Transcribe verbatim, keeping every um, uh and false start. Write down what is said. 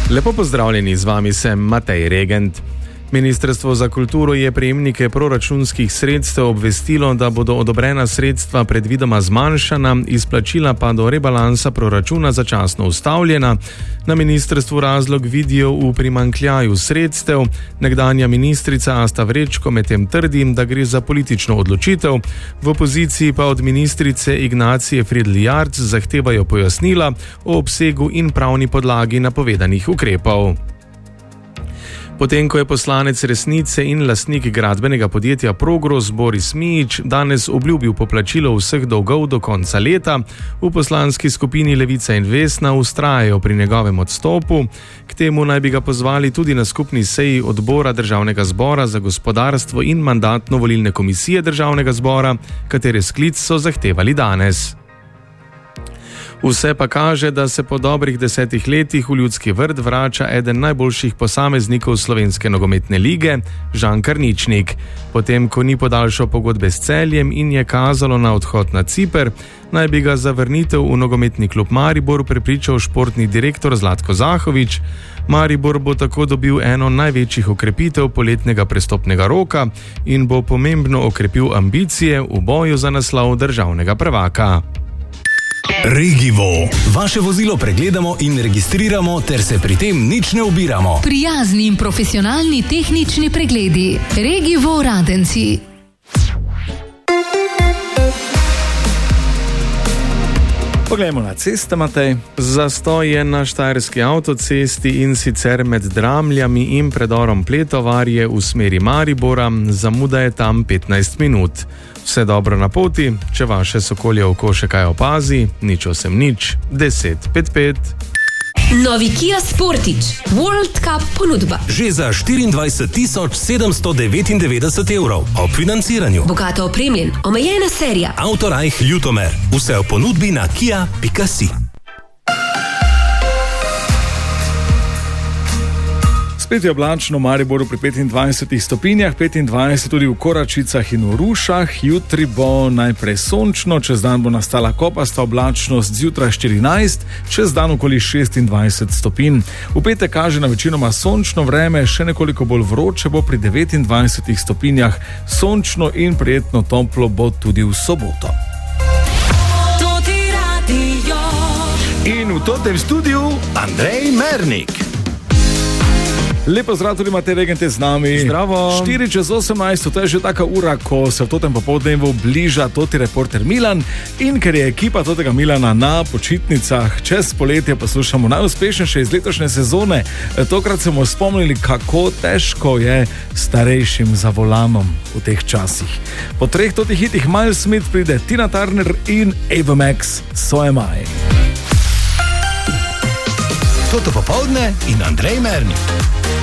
Lepo pozdravljeni, z vami sem Matej Regent. Ministrstvo za kulturo je prejemnike proračunskih sredstev obvestilo, da bodo odobrena sredstva predvidoma zmanjšana, izplačila pa do rebalansa proračuna začasno ustavljena. Na ministrstvu razlog vidijo v primanjkljaju sredstev. Nekdanja ministrica Asta Vrečko medtem trdi, da gre za politično odločitev. V opoziciji pa od ministrice Ignacije Fridl-Jarc zahtevajo pojasnila o obsegu in pravni podlagi napovedanih ukrepov. Potem, ko je poslanec Resnice in lastnik gradbenega podjetja Progros Boris Mijić danes obljubil poplačilo vseh dolgov do konca leta, v poslanski skupini Levica in Vesna vztrajajo pri njegovem odstopu. K temu naj bi ga pozvali tudi na skupni seji odbora Državnega zbora za gospodarstvo in mandatno-volilne komisije Državnega zbora, katere sklic so zahtevali danes. Vse pa kaže, da se po dobrih desetih letih v Ljudski vrt vrača eden najboljših posameznikov slovenske nogometne lige, Žan Karničnik. Potem, ko ni podaljšal pogodbe s Celjem in je kazalo na odhod na Ciper, naj bi ga za vrnitev v nogometni klub Maribor prepričal športni direktor Zlatko Zahović. Maribor bo tako dobil eno največjih okrepitev poletnega prestopnega roka in bo pomembno okrepil ambicije v boju za naslov državnega prvaka. Regivo. Vaše vozilo pregledamo in registriramo ter se pri tem nič ne ubiramo. Prijazni in profesionalni tehnični pregledi. Regivo Radenci. Poglejmo na ceste, Matej. Zastoj je na štajerski avtocesti in sicer med Dramljami in predorom Pletovarje v smeri Maribora, zamuda je tam petnajst minut. Vse dobro na poti, če vaše sokolje oko še kaj opazi, nič osem nič, deset pet pet. Novi Kia Sportage World Cup ponudba. Že za štiriindvajset tisoč sedemsto devetindevetdeset evrov ob financiranju. Bogato opremljen, omejena serija. Autorajh Ljutomer. Vse v ponudbi na kia pika si. Spet je oblačno v Mariboru pri petindvajsetih stopinjah, petindvajset tudi v Koračicah in v Rušah. Jutri bo najprej sončno, čez dan bo nastala kopasta oblačnost, zjutraj štirinajst, čez dan okoli šestindvajset stopinj. V petek kaže na večinoma sončno vreme, še nekoliko bolj vroče bo pri devetindvajsetih stopinjah. Sončno in prijetno toplo bo tudi v soboto. In v tem studiu Andrej Mernik. Lepo zdrav tudi Matej Regent z nami. Zdravo. štiri čez osemnajst, to je že taka ura, ko se v totem popoldnevu bliža toti reporter Milan. In ker je ekipa totega Milana na počitnicah, čez poletje poslušamo najuspešnejše iz letošnje sezone. Tokrat smo spomnili, kako težko je starejšim za volanom v teh časih. Po treh totih hitih Miles Smith pride Tina Turner in Ava Max, So Am I. Toto popoldne in Andrej Mernik.